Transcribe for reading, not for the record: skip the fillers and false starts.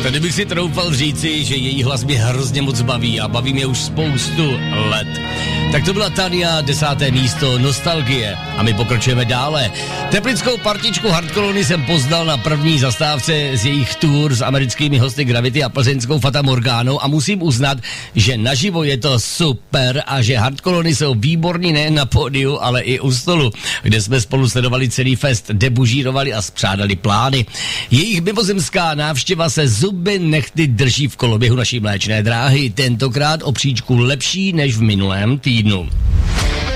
Tady bych si troufal říci, že její hlas mě hrozně moc baví a baví mě už spoustu let. Tak to byla Tania, 10. místo, Nostalgie. A my pokračujeme dále. Teplickou partičku Hardkolony jsem poznal na první zastávce z jejich tour s americkými hosty Gravity a plzeňskou Fata Morganou a musím uznat, že naživo je to super a že Hardkolony jsou výborní nejen na pódiu, ale i u stolu, kde jsme spolu sledovali celý fest, debužírovali a spřádali plány. Jejich mimozemská návštěva se zuby nechty drží v koloběhu naší Mléčné dráhy, tentokrát o příčku lepší než v minulém týdnu.